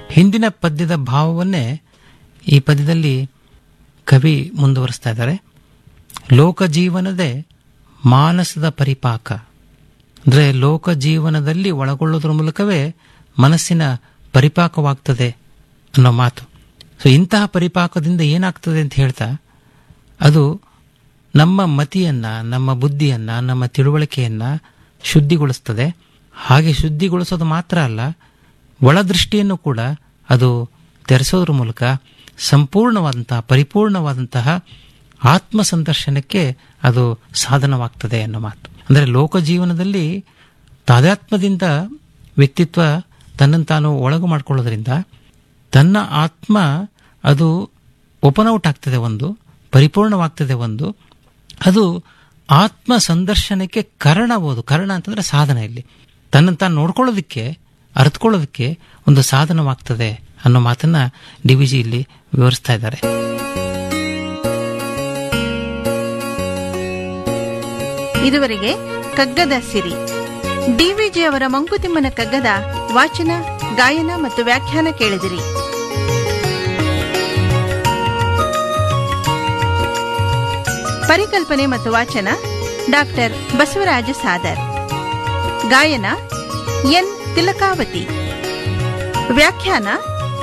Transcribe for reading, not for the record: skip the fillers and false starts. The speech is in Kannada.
ಹಿಂದಿನ ಪದ್ಯದ ಭಾವವನ್ನೇ ಈ ಪದ್ಯದಲ್ಲಿ ಕವಿ ಮುಂದುವರಿಸ್ತಾ ಇದ್ದಾರೆ. ಲೋಕ ಜೀವನದೇ ಮಾನಸದ ಪರಿಪಾಕ, ಅಂದರೆ ಲೋಕ ಜೀವನದಲ್ಲಿ ಒಳಗೊಳ್ಳೋದ್ರ ಮೂಲಕವೇ ಮನಸ್ಸಿನ ಪರಿಪಾಕವಾಗ್ತದೆ ಅನ್ನೋ ಮಾತು. ಸೊ ಇಂತಹ ಪರಿಪಾಕದಿಂದ ಏನಾಗ್ತದೆ ಅಂತ ಹೇಳ್ತಾ, ಅದು ನಮ್ಮ ಮತಿಯನ್ನ, ನಮ್ಮ ಬುದ್ಧಿಯನ್ನ, ನಮ್ಮ ತಿಳುವಳಿಕೆಯನ್ನ ಶುದ್ಧಿಗೊಳಿಸ್ತದೆ. ಹಾಗೆ ಶುದ್ಧಿಗೊಳಿಸೋದು ಮಾತ್ರ ಅಲ್ಲ, ಒಳದೃಷ್ಟಿಯನ್ನು ಕೂಡ ಅದು ತೆರೆಸೋದ್ರ ಮೂಲಕ ಸಂಪೂರ್ಣವಾದಂತಹ, ಪರಿಪೂರ್ಣವಾದಂತಹ ಆತ್ಮ ಸಂದರ್ಶನಕ್ಕೆ ಅದು ಸಾಧನವಾಗ್ತದೆ ಅನ್ನೋ ಮಾತು. ಅಂದರೆ ಲೋಕ ಜೀವನದಲ್ಲಿ ತಾದಾತ್ಮ್ಯದಿಂದ ವ್ಯಕ್ತಿತ್ವ ತನ್ನನ್ನು ತಾನು ಒಳಗು ಮಾಡಿಕೊಳ್ಳೋದ್ರಿಂದ ತನ್ನ ಆತ್ಮ ಅದು ಓಪನ್ ಔಟ್ ಆಗ್ತದೆ, ಒಂದು ಪರಿಪೂರ್ಣವಾಗ್ತದೆ, ಒಂದು ಅದು ಆತ್ಮ ಸಂದರ್ಶನಕ್ಕೆ ಕಾರಣಬಹುದು. ಕಾರಣ ಅಂತಂದ್ರೆ ಸಾಧನ. ಇಲ್ಲಿ ತನ್ನನ್ನು ತಾನು ನೋಡ್ಕೊಳ್ಳೋದಕ್ಕೆ, ಅರ್ಥಕೊಳ್ಳೋದಕ್ಕೆ ಒಂದು ಸಾಧನವಾಗ್ತದೆ ಅನ್ನೋ ಮಾತನ್ನ ಡಿ.ವಿ.ಜಿ ಇಲ್ಲಿ ವಿವರಿಸ್ತಾ ಇದ್ದಾರೆ. ಇದುವರೆಗೆ ಕಗ್ಗದ ಸಿರಿ, ಡಿ.ವಿ.ಜಿ ಅವರ ಮಂಕುತಿಮ್ಮನ ಕಗ್ಗದ ವಾಚನ, ಗಾಯನ ಮತ್ತು ವ್ಯಾಖ್ಯಾನ ಕೇಳಿದಿರಿ. ಪರಿಕಲ್ಪನೆ ಮತ್ತು ವಾಚನ ಡಾಕ್ಟರ್ ಬಸವರಾಜ ಸಾದರ್. ಗಾಯನ ಎನ್ ತಿಲಕಾವತಿ. ವ್ಯಾಖ್ಯಾನ